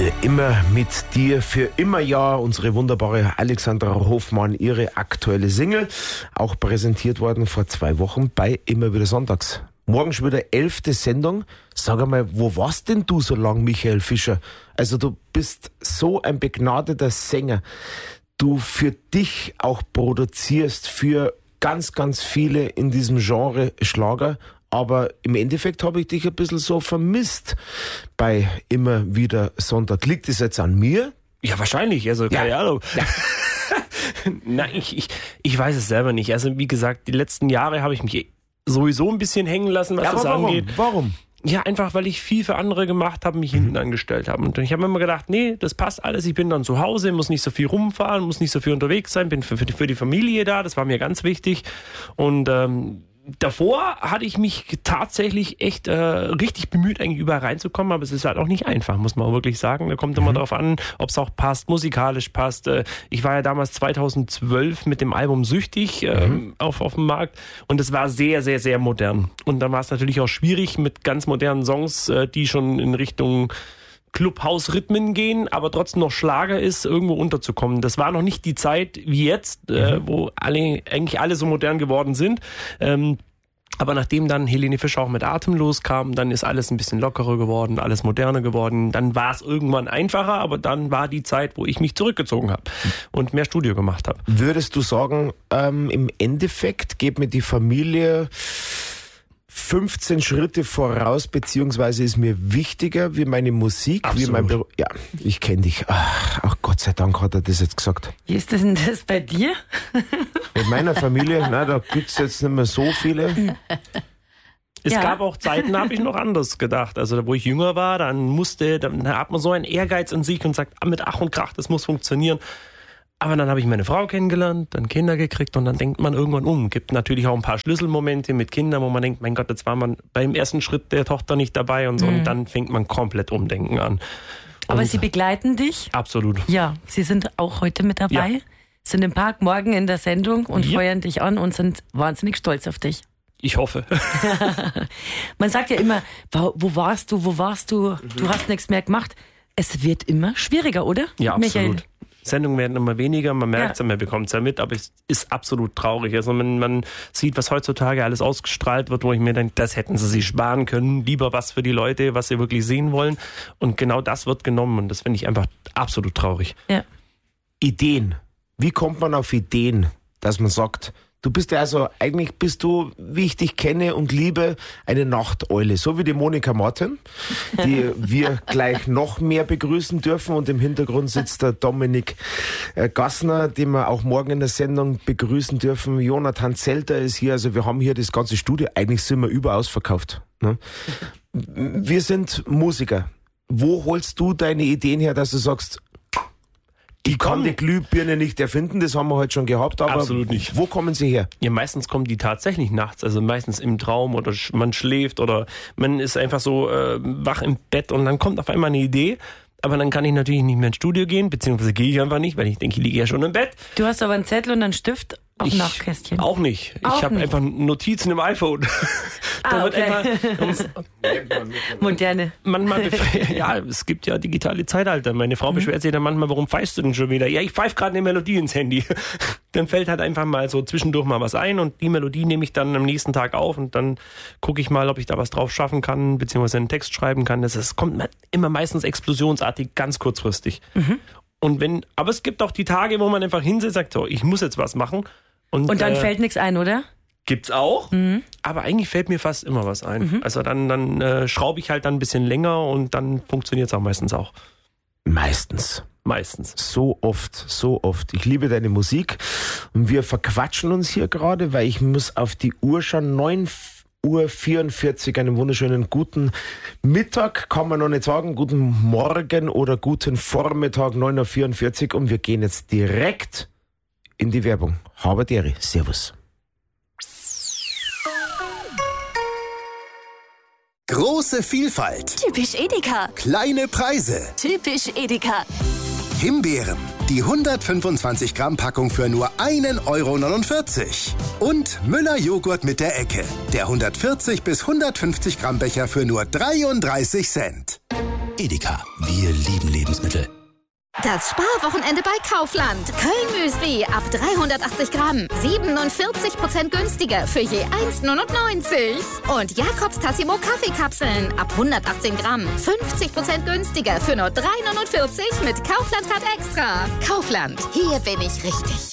Für immer mit dir, für immer ja, unsere wunderbare Alexandra Hofmann, ihre aktuelle Single, auch präsentiert worden vor 2 Wochen bei Immer wieder Sonntags. Morgen schon wieder 11. Sendung. Sag einmal, wo warst denn du so lang, Michael Fischer? Also du bist so ein begnadeter Sänger. Du für dich auch produzierst, für ganz, ganz viele in diesem Genre Schlager. Aber im Endeffekt habe ich dich ein bisschen so vermisst bei Immer wieder Sonntag. Liegt es jetzt an mir? Ja, wahrscheinlich. Also, keine Ahnung. Ja. Nein, ich weiß es selber nicht. Also, wie gesagt, die letzten Jahre habe ich mich sowieso ein bisschen hängen lassen, was das angeht. Warum? Ja, einfach, weil ich viel für andere gemacht habe, mich hinten angestellt habe. Und ich habe immer gedacht, nee, das passt alles. Ich bin dann zu Hause, muss nicht so viel rumfahren, muss nicht so viel unterwegs sein, bin für die Familie da. Das war mir ganz wichtig. Und davor hatte ich mich tatsächlich echt richtig bemüht, eigentlich überall reinzukommen, aber es ist halt auch nicht einfach, muss man wirklich sagen. Da kommt immer darauf an, ob es auch passt, musikalisch passt. Ich war ja damals 2012 mit dem Album Süchtig auf dem Markt und es war sehr, sehr, sehr modern. Und dann war es natürlich auch schwierig mit ganz modernen Songs, die schon in Richtung Clubhouse-Rhythmen gehen, aber trotzdem noch Schlager ist, irgendwo unterzukommen. Das war noch nicht die Zeit wie jetzt, wo eigentlich alle so modern geworden sind. Aber nachdem dann Helene Fischer auch mit Atemlos kam, dann ist alles ein bisschen lockerer geworden, alles moderner geworden. Dann war es irgendwann einfacher, aber dann war die Zeit, wo ich mich zurückgezogen habe und mehr Studio gemacht habe. Würdest du sagen, im Endeffekt geht mir die Familie 15 Schritte voraus, beziehungsweise ist mir wichtiger wie meine Musik, Absolut. wie mein Beruf. Ja, ich kenne dich. Ach, Gott sei Dank hat er das jetzt gesagt. Wie ist das denn das bei dir? Mit meiner Familie, da gibt's jetzt nicht mehr so viele. Es gab auch Zeiten, da habe ich noch anders gedacht. Also wo ich jünger war, dann hat man so einen Ehrgeiz in sich und sagt, mit Ach und Krach, das muss funktionieren. Aber dann habe ich meine Frau kennengelernt, dann Kinder gekriegt und dann denkt man irgendwann um. Gibt natürlich auch ein paar Schlüsselmomente mit Kindern, wo man denkt, mein Gott, jetzt war man beim ersten Schritt der Tochter nicht dabei und so. Und dann fängt man komplett umdenken an. Aber sie begleiten dich? Absolut. Ja, sie sind auch heute mit dabei, sind im Park morgen in der Sendung und feuern dich an und sind wahnsinnig stolz auf dich. Ich hoffe. Man sagt ja immer, wo warst du? Du hast nichts mehr gemacht. Es wird immer schwieriger, oder? Ja, Michael? absolut. Sendungen werden immer weniger, man merkt es ja, man bekommt es ja mit, aber es ist absolut traurig. Also man sieht, was heutzutage alles ausgestrahlt wird, wo ich mir denke, das hätten sie sich sparen können. Lieber was für die Leute, was sie wirklich sehen wollen. Und genau das wird genommen und das finde ich einfach absolut traurig. Ja. Ideen. Wie kommt man auf Ideen, dass man sagt, du bist ja also, eigentlich bist du, wie ich dich kenne und liebe, eine Nachteule. So wie die Monika Martin, die wir gleich noch mehr begrüßen dürfen. Und im Hintergrund sitzt der Dominik Gassner, den wir auch morgen in der Sendung begrüßen dürfen. Jonathan Zelter ist hier. Also wir haben hier das ganze Studio. Eigentlich sind wir überaus verkauft. Ne? Wir sind Musiker. Wo holst du deine Ideen her, dass du sagst, ich kann die Glühbirne nicht erfinden, das haben wir heute schon gehabt, aber absolut nicht. Wo kommen sie her? Ja, meistens kommen die tatsächlich nachts, also meistens im Traum oder man schläft oder man ist einfach so wach im Bett und dann kommt auf einmal eine Idee, aber dann kann ich natürlich nicht mehr ins Studio gehen, beziehungsweise gehe ich einfach nicht, weil ich denke, ich liege ja schon im Bett. Du hast aber einen Zettel und einen Stift auf dem Nachtkästchen. Auch nicht. Ich habe einfach Notizen im iPhone. Da wird Moderne. Manchmal, ja, es gibt ja digitale Zeitalter. Meine Frau beschwert sich dann manchmal, warum pfeifst du denn schon wieder? Ja, ich pfeife gerade eine Melodie ins Handy. Dann fällt halt einfach mal so zwischendurch mal was ein und die Melodie nehme ich dann am nächsten Tag auf und dann gucke ich mal, ob ich da was drauf schaffen kann, beziehungsweise einen Text schreiben kann. Das kommt immer meistens explosionsartig, ganz kurzfristig. Aber es gibt auch die Tage, wo man einfach hinsetzt und sagt, so, ich muss jetzt was machen. Und dann fällt nichts ein, oder? Gibt's auch, aber eigentlich fällt mir fast immer was ein. Also dann schraube ich halt dann ein bisschen länger und dann funktioniert's auch meistens auch. Meistens. So oft. Ich liebe deine Musik und wir verquatschen uns hier gerade, weil ich muss auf die Uhr schauen. 9:44 Uhr, einen wunderschönen guten Mittag, kann man noch nicht sagen, guten Morgen oder guten Vormittag, 9:44 Uhr und wir gehen jetzt direkt in die Werbung. Haberdere, servus. Große Vielfalt. Typisch Edeka. Kleine Preise. Typisch Edeka. Himbeeren. Die 125 Gramm Packung für nur 1,49 €. Und Müller Joghurt mit der Ecke. Der 140 bis 150 Gramm Becher für nur 33 Cent. Edeka, wir lieben Lebensmittel. Das Sparwochenende bei Kaufland. Köln-Müsli ab 380 Gramm. 47% günstiger für je 1,99. Und Jakobs Tassimo Kaffeekapseln ab 118 Gramm. 50% günstiger für nur 3,49 mit Kaufland Card Extra. Kaufland, hier bin ich richtig.